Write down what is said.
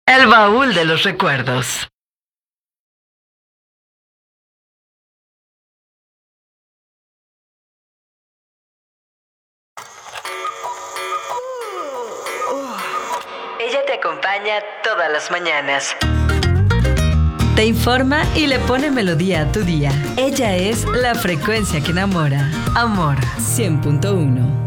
El baúl de los recuerdos. Ella te acompaña todas las mañanas. Te informa y le pone melodía a tu día. Ella es la frecuencia que enamora. Amor 100.1.